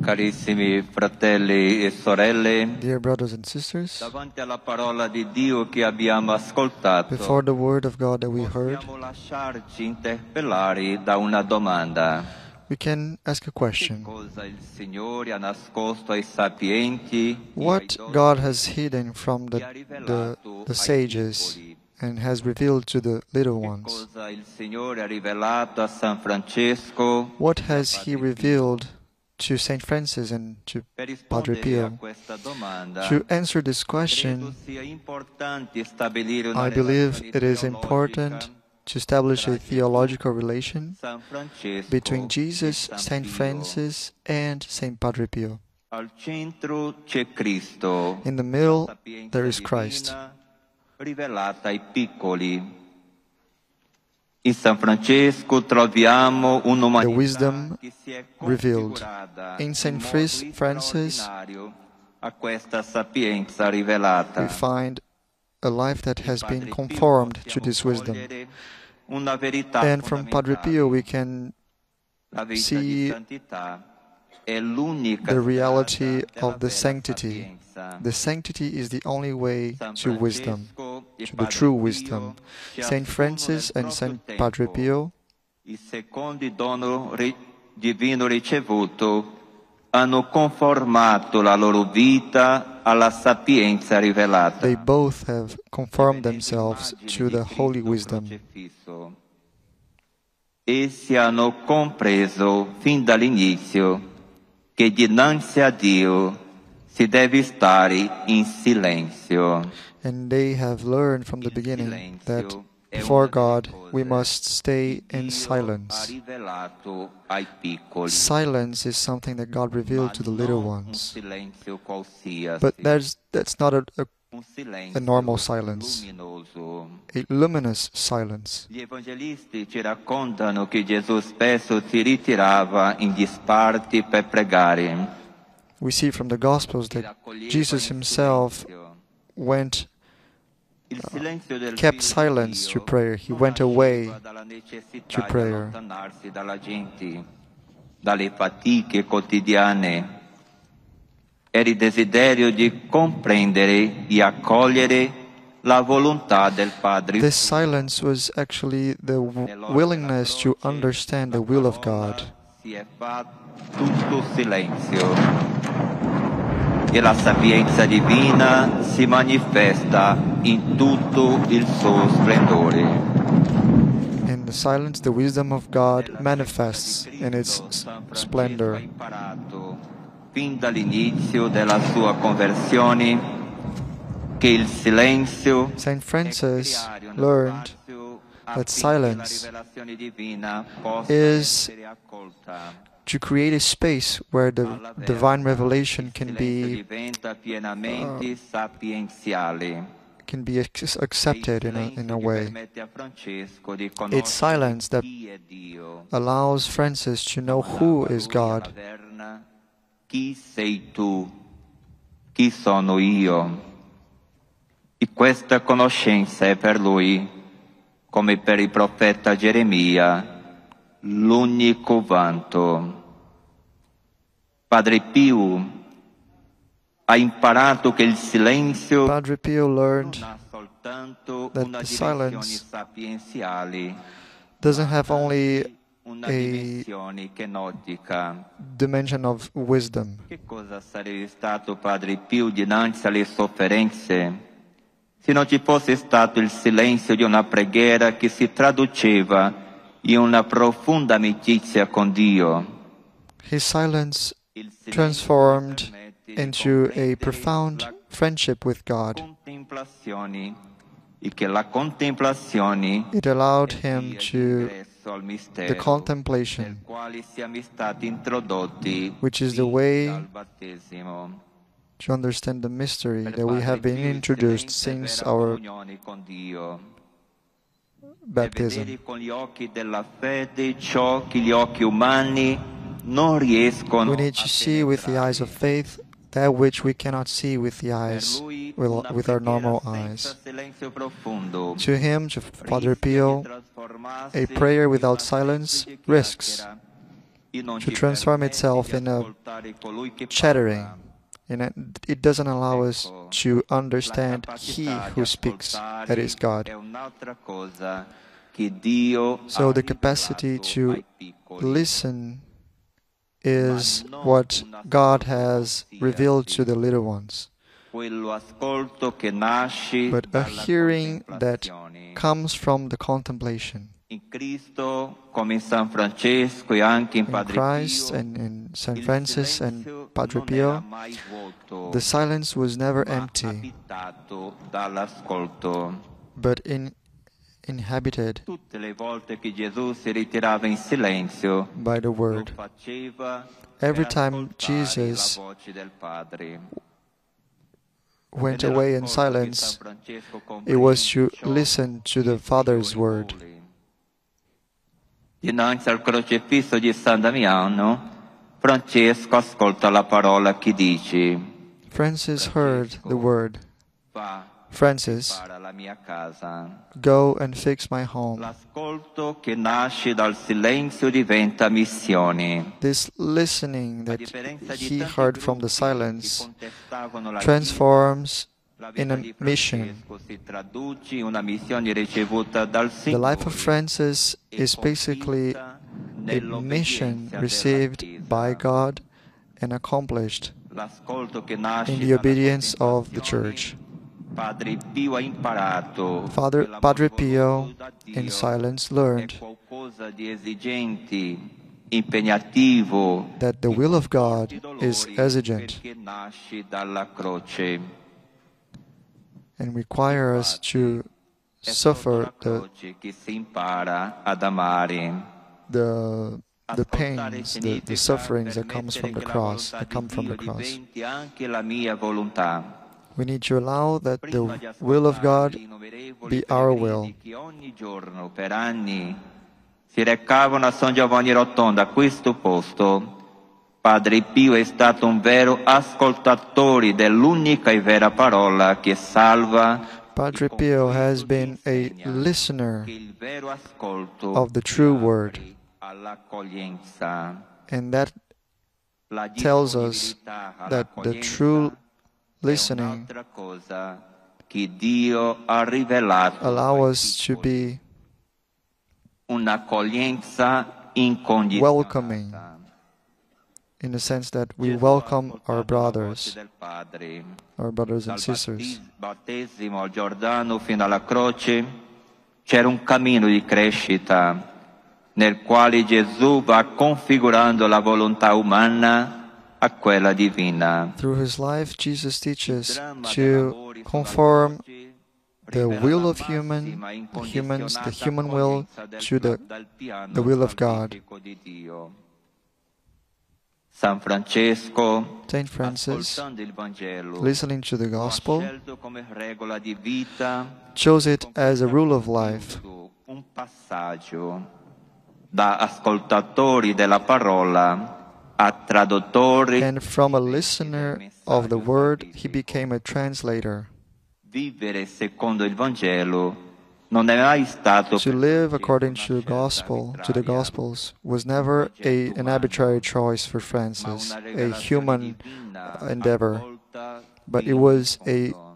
Carissimi fratelli e sorelle, Dear brothers and sisters, davanti alla parola di Dio che abbiamo ascoltato, before the word of God that we heard, possiamo lasciarci interpellare da una domanda. we can ask a Che question. cosa il Signore ha nascosto ai sapienti e ai What dottori God has hidden from e ha rivelato the ai sages piccoli? and has revealed to the little Che ones? cosa il Signore ha rivelato a San Francesco? What e a has He Padre Pio? revealed to Saint Francis and to Per Padre rispondere a Pio? questa domanda, To answer this credo question, sia importante stabilire una I believe relazione it is teologica important to establish a theological relation San Francesco between e Jesus, San Saint Pio. Francis, and Saint Padre Pio. Al centro c'è Cristo, In the middle, la sapienza there is divina Christ. rivelata ai piccoli. In San Francesco troviamo The un'umanità wisdom che si è revealed. configurata In Saint modo Francis, straordinario a questa sapienza rivelata. we find a life that has been Padre Pio conformed to possiamo this wisdom. cogliere una verità And from Padre Pio, we fondamentale. can La vita di see santità è l'unica the reality strada della of the vera sanctity. sapienza. The sanctity is the only way San to wisdom, Francesco e to the Padre true Pio wisdom. ci Saint assumono Francis nel and proprio Saint Padre tempo Pio, il secondo dono divino ricevuto, hanno conformato la loro vita alla sapienza rivelata. they both have conformed themselves to the holy wisdom. Crocifisso. Essi hanno compreso fin dall'inizio che dinanzi a Dio si deve stare in silenzio. And they have learned from the beginning that before God we must stay in Ha silence. rivelato ai piccoli. Silence is something that God revealed to the little Non un ones. silenzio qualsiasi, But that's not un silenzio normal silence. luminoso. a luminous silence. Gli evangelisti ci raccontano che Gesù spesso si ritirava in disparte per pregare. We see from the Gospels that Jesus himself went, Il silenzio del kept Figlio di silence Dio to prayer. He non went away nasceva dalla necessità to di prayer. allontanarsi dalla gente, dalle fatiche quotidiane. Era il desiderio di comprendere, di accogliere la volontà del Padre. This silence was actually the willingness to understand the will of God. Si è fatto tutto silenzio e la sapienza divina si manifesta in tutto il suo splendore. In the silence, the wisdom of God manifests in its splendor. Ha imparato fin dall'inizio della sua conversione che il silenzio Saint Francis learned that silence is to create a space where the divine revelation can be accepted in a way. It's silence that allows Francis to know who is God. Chi sei tu? Chi sono io? E questa conoscenza è per lui, come per il profeta Geremia, l'unico vanto. Padre Pio ha imparato che il silenzio Padre Pio learned non ha soltanto that una the dimensione silence sapienziale, doesn't have only una a dimensione kenotica. dimension of wisdom. Che cosa sarebbe stato Padre Pio dinanzi alle sofferenze se non ci fosse stato il silenzio di una preghiera che si traduceva in una profonda amicizia con Dio? His silence Il silenzio transformed permette di into a comprendere profound la friendship with God. contemplazione e che la contemplazione It allowed è him via to d'ingresso al the mistero nel contemplation, quale siamo stati introdotti which is the fin way dal battesimo. to understand the mystery Per that we have Padre been Pio il introduced silenzio è since vera our comunione con Dio. E baptism. vedere con gli occhi della fede ciò che gli occhi umani non riescono We need to a see with the eyes of penetrare. faith that which we cannot see with the Per eyes, lui with our normal eyes. silenzio profondo To him, to Padre rischia di Pio, trasformarsi a prayer in without una silence semplice risks chiacchiera to transform itself in a chattering. It doesn't allow us to understand He who speaks, that is God. So the capacity to listen is what God has revealed to the little ones. But a hearing that comes from the contemplation. In Christ and in St. Francis and Padre Pio, the silence was never empty, but inhabited by the Word. Every time Jesus went away in silence, it was to listen to the Father's Word. Dinanzi al crocifisso di San Damiano, Francesco ascolta la parola che dice. Francis heard the word. Francis, go and fix my home. L'ascolto che nasce dal silenzio diventa missione. This listening that he heard from the silence transforms in a mission. The life of Francis is basically a mission received by God and accomplished in the obedience of the Church. Padre Pio, in silence, learned that the will of God is exigent and require us to suffer the pains, the sufferings that comes from the cross, that come from the cross. We need to allow that the will of God be our will. Si recavano a San Giovanni Rotondo, a questo posto. Padre Pio è stato un vero ascoltatore dell'unica e vera parola che salva. Padre Pio has been a listener of the true word. And that tells us that the true listening allows us to be welcoming, in the sense that we welcome our brothers and sisters. Battesimo al Giordano fino alla croce c'era un cammino di crescita nel quale Gesù va configurando la volontà umana a quella divina. Through his life, Jesus teaches to conform the will of the human will, to the will of God. Saint Francis, listening to the Gospel, chose it as a rule of life. Da ascoltatori della parola a traduttori. And from a listener of the word, he became a translator. Vivere secondo il Vangelo non è mai stato. To live according to the Gospels, was never an arbitrary choice for Francis, a human endeavor, but it was a